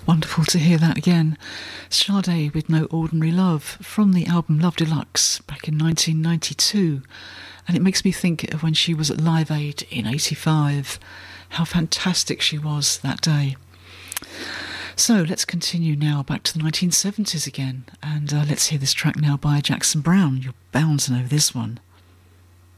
Wonderful to hear that again. Sade with No Ordinary Love from the album Love Deluxe back in 1992. And it makes me think of when she was at Live Aid in 85. How fantastic she was that day. So let's continue now back to the 1970s again. And let's hear this track now by Jackson Browne. You're bound to know this one.